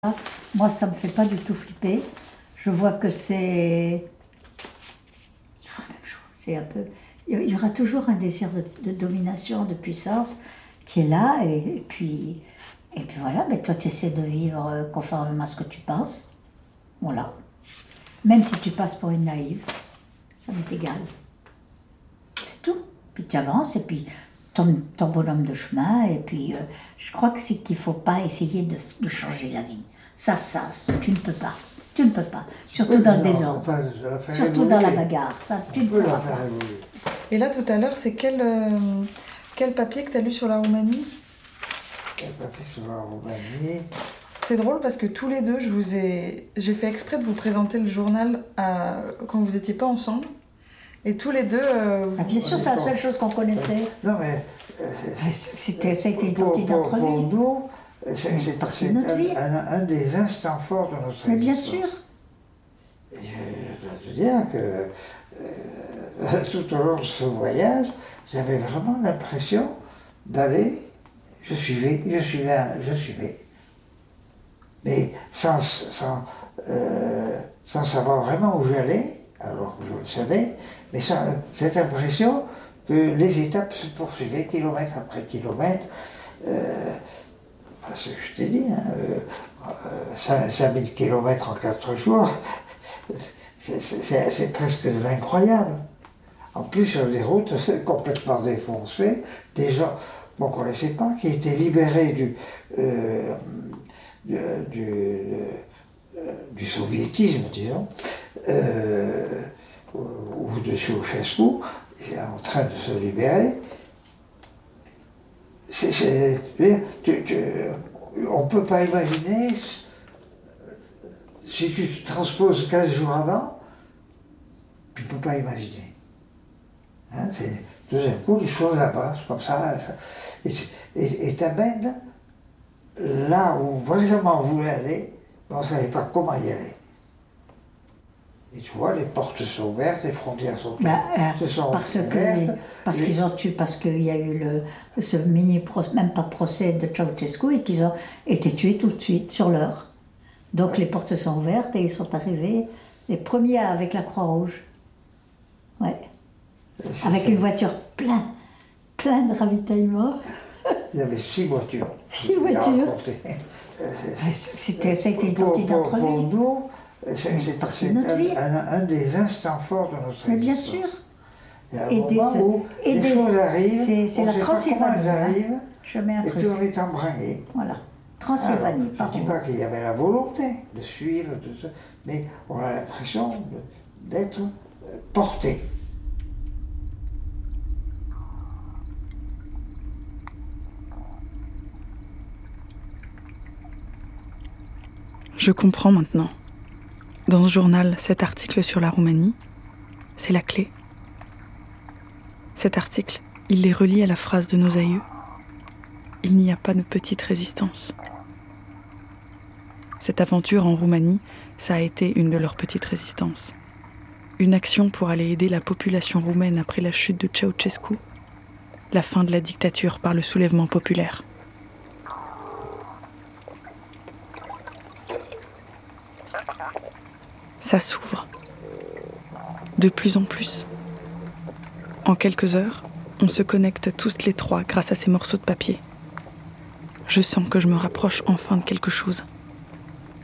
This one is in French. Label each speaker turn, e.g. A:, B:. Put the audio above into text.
A: Moi, ça me fait pas du tout flipper. Je vois que c'est toujours la même chose. C'est un peu. Il y aura toujours un désir de domination, de puissance qui est là, et puis voilà. Mais toi, tu essaies de vivre conformément à ce que tu penses. Voilà. Même si tu passes pour une naïve, ça m'est égal. C'est tout. Puis tu avances, et puis ton bonhomme de chemin, et puis je crois que c'est qu'il ne faut pas essayer de changer la vie. Ça, tu ne peux pas. Tu ne peux pas. Surtout dans le désordre. Surtout dans la bagarre. Ça, tu ne peux pas.
B: Et là, tout à l'heure, c'est quel papier que tu as lu sur la Roumanie ?
C: Quel papier sur la Roumanie ?
B: C'est drôle parce que tous les deux, j'ai fait exprès de vous présenter le journal quand vous n'étiez pas ensemble. Et tous les deux...
A: bien sûr, c'est la seule chose qu'on connaissait.
C: Non, mais...
A: ça a été une partie de notre vie.
C: Pour nous, c'est un des instants forts de notre
A: mais
C: existence.
A: bien sûr.
C: Et je dois te dire que tout au long de ce voyage, j'avais vraiment l'impression d'aller... Je suivais. Mais sans savoir vraiment où j'allais, alors que je le savais, mais cette impression que les étapes se poursuivaient kilomètre après kilomètre. Ce que je t'ai dit, 5000 kilomètres en 4 jours, c'est presque de l'incroyable. En plus, sur des routes complètement défoncées, des gens qu'on ne connaissait pas, qui étaient libérés du soviétisme, disons, ou de Ceausescu, en train de se libérer. On ne peut pas imaginer, si tu te transposes 15 jours avant, tu ne peux pas imaginer. Hein, c'est tout d'un coup, les choses là-bas, comme ça, et t'amène là où vraiment on voulait aller, mais on ne savait pas comment y aller. Et tu vois, les portes sont ouvertes, les frontières sont ouvertes.
A: Parce qu'il y a eu même pas de procès de Ceausescu, et qu'ils ont été tués tout de suite, sur l'heure. Donc les portes sont ouvertes, et ils sont arrivés, les premiers avec la Croix-Rouge. Ouais. Avec une voiture plein de ravitaillement.
C: Il y avait 6 voitures.
A: 6 voitures. Ça a été une partie de notre vie.
C: Pour nous, c'est un des instants forts de notre existence.
A: Mais bien sûr.
C: Il y a un moment où les choses arrivent,
A: c'est la Transylvanie.
C: Arrivent,
A: chemin
C: et puis on est embringué.
A: Voilà. Transylvanie,
C: je ne dis pas qu'il y avait la volonté de suivre tout ça, mais on a l'impression d'être porté.
D: Je comprends maintenant. Dans ce journal, cet article sur la Roumanie, c'est la clé. Cet article, il les relie à la phrase de nos aïeux. Il n'y a pas de petite résistance. Cette aventure en Roumanie, ça a été une de leurs petites résistances. Une action pour aller aider la population roumaine après la chute de Ceausescu, la fin de la dictature par le soulèvement populaire. Ça s'ouvre. De plus en plus. En quelques heures, on se connecte tous les trois grâce à ces morceaux de papier. Je sens que je me rapproche enfin de quelque chose.